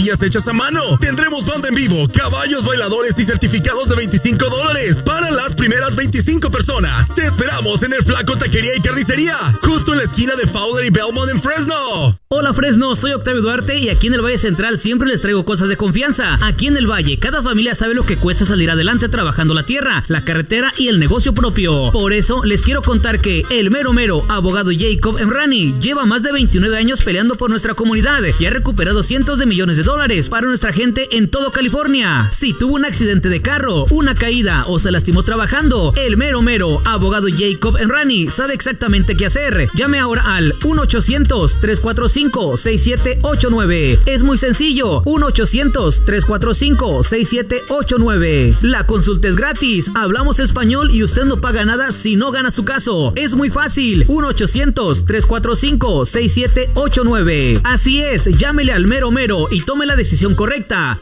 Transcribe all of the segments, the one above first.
quesadillas hechas a mano. Tendremos banda en vivo, caballos bailadores y certificados de $25 para las primeras 25 personas. Te esperamos en el Flaco Taquería y Carnicería, justo en la esquina de Fowler y Belmont en Fresno. Hola Fresno, soy Octavio Duarte y aquí en el Valle Central siempre les traigo cosas de confianza. Aquí en el Valle, cada familia sabe lo que cuesta salir adelante trabajando la tierra, la carretera y el negocio propio. Por eso les quiero contar que el mero mero abogado Jacob Emrani lleva más de 29 años peleando por nuestra comunidad y ha recuperado cientos de millones de dólares para nuestra gente en todo California. Si tuvo un accidente de carro, una caída o se lastimó trabajando, el mero mero abogado Jacob Emrani sabe exactamente qué hacer. Llame ahora al 1-800-345-6789. Es muy sencillo, 1-800-345-6789. La consulta es gratis, hablamos español y usted no paga nada si no gana su caso. Es muy fácil, 1-800-345-6789. Así es, llámele al mero mero y tome la decisión correcta.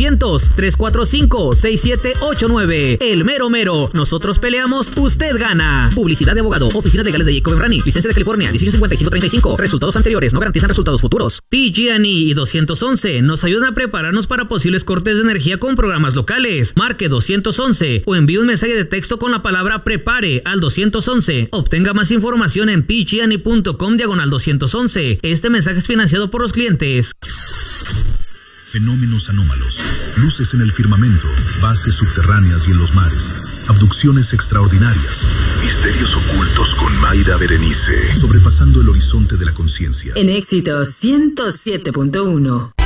1-800-345-6789. El mero mero, nosotros peleamos, usted gana. Publicidad de abogado, oficinas legales de Jacob Emrani, licencia de California, 185535. Resultados anteriores no garantizan resultados futuros. PG&E y 211 nos ayudan a prepararnos para posibles cortes de energía con programas locales. Marque 211 o envíe un mensaje de texto con la palabra prepare al 211. Obtenga más información en pgne.com/211. Este mensaje es financiado por los clientes. Fenómenos anómalos, luces en el firmamento, bases subterráneas y en los mares, abducciones extraordinarias, misterios ocultos con Mayra Berenice, sobrepasando el horizonte de la conciencia. En Éxitos 107.1.